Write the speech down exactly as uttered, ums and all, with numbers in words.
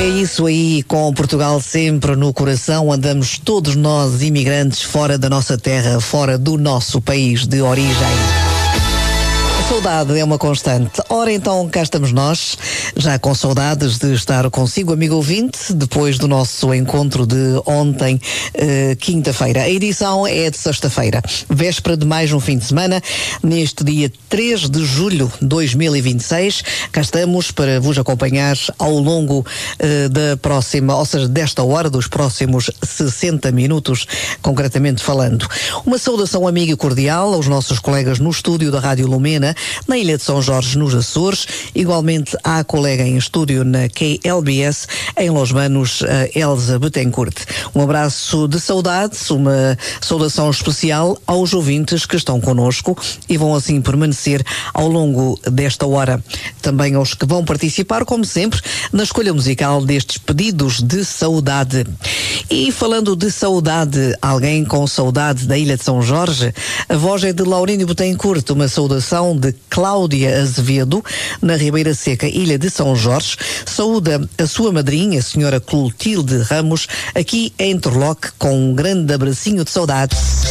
É isso aí, com Portugal sempre no coração, andamos todos nós imigrantes fora da nossa terra, fora do nosso país de origem. A saudade é uma constante. Ora então, cá estamos nós, já com saudades de estar consigo, amigo ouvinte, depois do nosso encontro de ontem, eh, quinta-feira. A edição é de sexta-feira, véspera de mais um fim de semana, neste dia três de julho de dois mil e vinte e seis. Cá estamos para vos acompanhar ao longo eh, da próxima, ou seja, desta hora, dos próximos sessenta minutos, concretamente falando. Uma saudação amiga e cordial aos nossos colegas no estúdio da Rádio Lumena, na Ilha de São Jorge, nos Açores, igualmente à colega em estúdio na K L B S, em Los Manos, a Elsa Betancourt. Um abraço de saudades, uma saudação especial aos ouvintes que estão connosco e vão assim permanecer ao longo desta hora. Também aos que vão participar, como sempre, na escolha musical destes pedidos de saudade. E falando de saudade, alguém com saudade da Ilha de São Jorge, a voz é de Laurínio Betancourt, uma saudação de Cláudia Azevedo, na Ribeira Seca, Ilha de São Jorge. Saúda a sua madrinha, a senhora Clotilde Ramos, aqui em Interloque, com um grande abracinho de saudades.